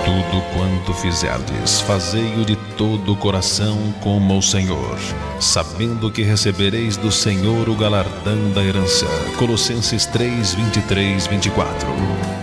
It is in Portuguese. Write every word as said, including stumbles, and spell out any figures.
Tudo quanto fizerdes, fazei-o de todo o coração como ao Senhor, sabendo que recebereis do Senhor o galardão da herança. Colossenses três, vinte e três, vinte e quatro.